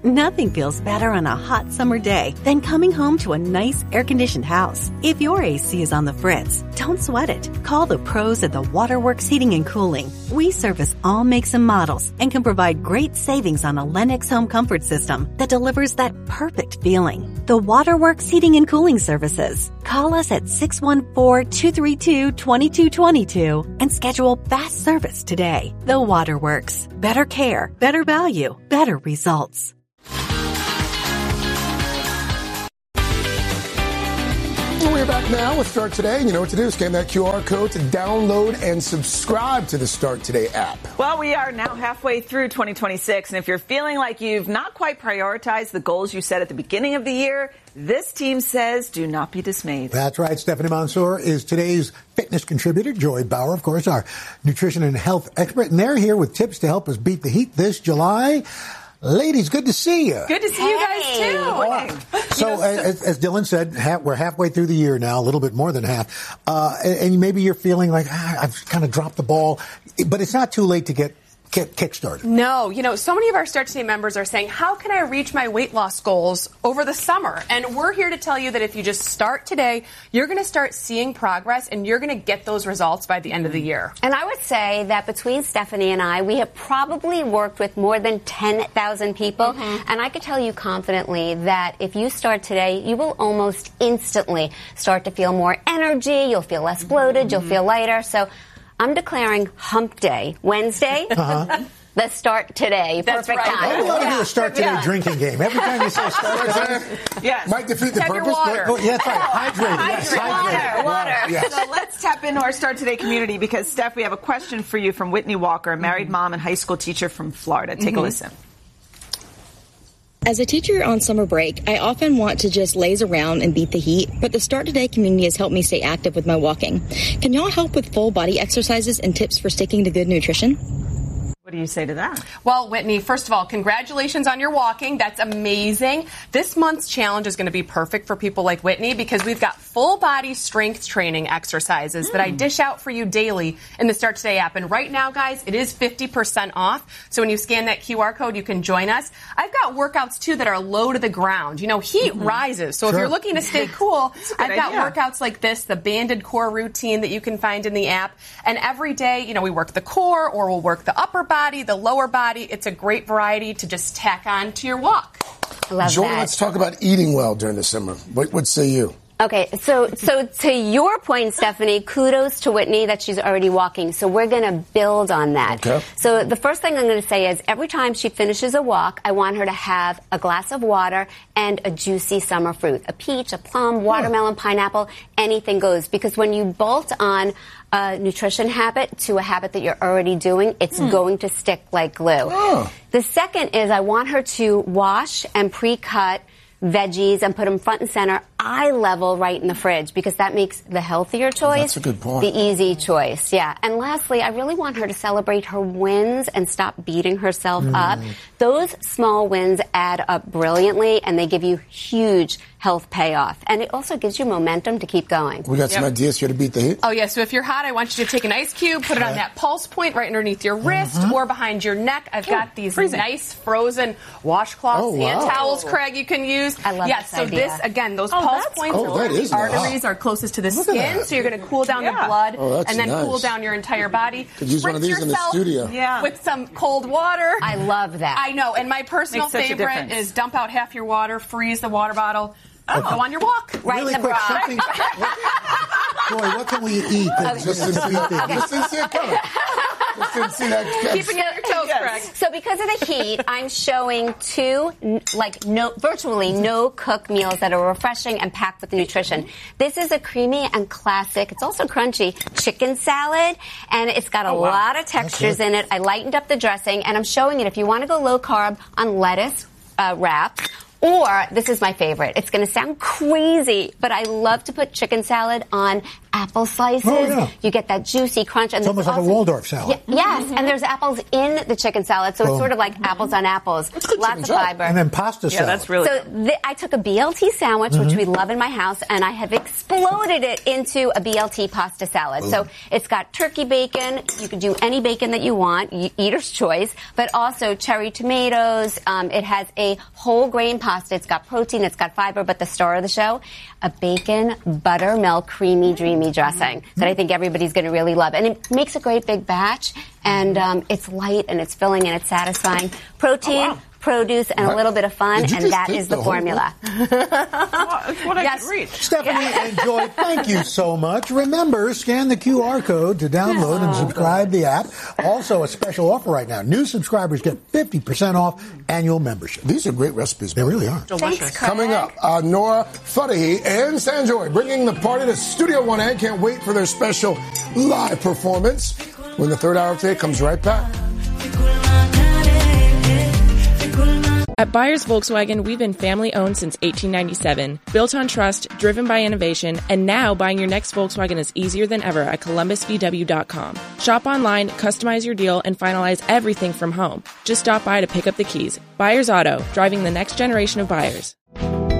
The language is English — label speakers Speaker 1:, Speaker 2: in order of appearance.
Speaker 1: Nothing feels better on a hot summer day than coming home to a nice air-conditioned house. If your AC is on the fritz, don't sweat it. Call the pros at the Waterworks Heating and Cooling. We service all makes and models and can provide great savings on a Lennox home comfort system that delivers that perfect feeling. The Waterworks Heating and Cooling Services. Call us at 614-232-2222 and schedule fast service today. The Waterworks. Better care, better value, better results.
Speaker 2: We're back now with Start Today. You know what to do. Scan that QR code to download and subscribe to the Start Today app.
Speaker 3: Well, we are now halfway through 2026, and if you're feeling like you've not quite prioritized the goals you set at the beginning of the year, this team says do not be dismayed.
Speaker 4: That's right. Stephanie Mansour is today's fitness contributor. Joy Bauer, of course, our nutrition and health expert, and they're here with tips to help us beat the heat this July. Ladies, good to see you.
Speaker 5: Good to see you guys, too.
Speaker 4: So, as Dylan said, we're halfway through the year now, a little bit more than half. And maybe you're feeling like, I've kind of dropped the ball. But it's not too late to get kick-started.
Speaker 5: No. So many of our Start Today members are saying, how can I reach my weight loss goals over the summer? And we're here to tell you that if you just start today, you're going to start seeing progress and you're going to get those results by the end of the year.
Speaker 6: And I would say that between Stephanie and I, we have probably worked with more than 10,000 people. And I can tell you confidently that if you start today, you will almost instantly start to feel more energy. You'll feel less bloated. You'll feel lighter. So I'm declaring Hump Day, Wednesday. The Start Today.
Speaker 5: That's
Speaker 6: perfect
Speaker 5: right.
Speaker 6: time.
Speaker 4: I love to do a Start Today drinking game. Every time you say Start Today,
Speaker 3: Yes.
Speaker 2: Might defeat the
Speaker 5: Have
Speaker 2: purpose.
Speaker 5: your water.
Speaker 4: yeah, that's right. Hydrated. Yes, hydrated.
Speaker 6: Water.
Speaker 2: Yes.
Speaker 3: So let's tap into our Start Today community because, Steph, we have a question for you from Whitney Walker, a married mom and high school teacher from Florida. Take a listen.
Speaker 7: As a teacher on summer break, I often want to just laze around and beat the heat, but the Start Today community has helped me stay active with my walking. Can y'all help with full body exercises and tips for sticking to good nutrition?
Speaker 3: What do you say to that?
Speaker 5: Well, Whitney, first of all, congratulations on your walking. That's amazing. This month's challenge is going to be perfect for people like Whitney because we've got full body strength training exercises that I dish out for you daily in the Start Today app. And right now, guys, it is 50% off. So when you scan that QR code, you can join us. I've got workouts, too, that are low to the ground. Heat rises. So if you're looking to stay cool, I've got workouts like this, the banded core routine that you can find in the app. And every day, we work the core or we'll work the upper body, the lower body. It's a great variety to just tack on to your walk.
Speaker 6: I love
Speaker 2: Joy,
Speaker 6: that.
Speaker 2: let's talk about eating well during the summer. What say you?
Speaker 6: Okay, so to your point, Stephanie, kudos to Whitney that she's already walking. So we're going to build on that.
Speaker 2: Okay.
Speaker 6: So the first thing I'm going to say is every time she finishes a walk, I want her to have a glass of water and a juicy summer fruit. A peach, a plum, watermelon, pineapple, anything goes. Because when you bolt on a nutrition habit to a habit that you're already doing, it's going to stick like glue. The second is I want her to wash and pre-cut veggies and put them front and center, eye level, right in the fridge, because that makes the healthier choice
Speaker 2: that's a good point.
Speaker 6: the easy choice. Yeah. And lastly, I really want her to celebrate her wins and stop beating herself up. Those small wins add up brilliantly, and they give you huge health payoff. And it also gives you momentum to keep going.
Speaker 2: We got some ideas here to beat the heat.
Speaker 5: Oh, yeah. So if you're hot, I want you to take an ice cube, put it on that pulse point right underneath your wrist or behind your neck. I've got these nice frozen washcloths and towels, Craig, you can use.
Speaker 6: I love this
Speaker 5: so
Speaker 6: idea.
Speaker 5: this, again, those pulse points
Speaker 2: cool.
Speaker 5: are
Speaker 2: That is
Speaker 5: arteries are closest to the skin, so you're going to cool down the blood and then cool down your entire body.
Speaker 2: Could use one of these in the studio.
Speaker 5: With some cold water.
Speaker 6: I love that.
Speaker 5: I know. And my personal favorite is dump out half your water, freeze the water bottle, go on your walk.
Speaker 6: Right
Speaker 4: Really
Speaker 6: in the
Speaker 4: quick,
Speaker 6: bra.
Speaker 4: Joy, what can we eat?
Speaker 2: Just didn't see it coming. Just didn't see that.
Speaker 5: Keeping it on your toes, Craig.
Speaker 6: So because of the heat, I'm showing two, virtually no cook meals that are refreshing and packed with nutrition. This is a creamy and classic, it's also crunchy, chicken salad, and it's got a lot of textures in it. I lightened up the dressing, and I'm showing it if you want to go low carb on lettuce wraps, Or, this is my favorite. It's going to sound crazy, but I love to put chicken salad on apple slices.
Speaker 4: Oh, yeah.
Speaker 6: You get that juicy crunch. And
Speaker 4: it's almost like a Waldorf salad.
Speaker 6: Yes, and there's apples in the chicken salad, so it's sort of like apples on apples. Lots of fiber.
Speaker 4: And then pasta salad.
Speaker 3: Yeah, that's really good.
Speaker 6: I took a BLT sandwich, which we love in my house, and I have exploded it into a BLT pasta salad. So it's got turkey bacon. You can do any bacon that you want, eater's choice, but also cherry tomatoes. It has a whole grain pasta. It's got protein. It's got fiber, but the star of the show, a bacon buttermilk creamy dreamy dressing that I think everybody's going to really love. And it makes a great big batch, and it's light, and it's filling, and it's satisfying. Protein, produce, and a little bit of fun, and that is the formula.
Speaker 3: That's what I could reach.
Speaker 4: Stephanie and Joy, thank you so much. Remember, scan the QR code to download and subscribe the app. Also, a special offer right now. New subscribers get 50% off annual membership.
Speaker 2: These are great recipes.
Speaker 4: They really are.
Speaker 3: Delicious.
Speaker 6: Thanks,
Speaker 2: Coming up, Nora Fadahi and Sanjoy bringing the party to Studio 1A. Can't wait for their special live performance when the third hour of today comes right back.
Speaker 8: At Byers Volkswagen, we've been family-owned since 1897, built on trust, driven by innovation, and now buying your next Volkswagen is easier than ever at ColumbusVW.com. Shop online, customize your deal, and finalize everything from home. Just stop by to pick up the keys. Byers Auto, driving the next generation of buyers.